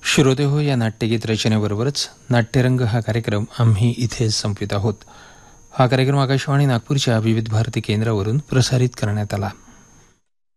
श्रोते हो, या नाट्यगीत रचनेबरोबरच नाट्यरंग हा कार्यक्रम आम्ही इथे संपवित आहोत. हा कार्यक्रम आकाशवाणी नागपूरच्या विविध भारती केंद्रावरून प्रसारित करण्यात आला.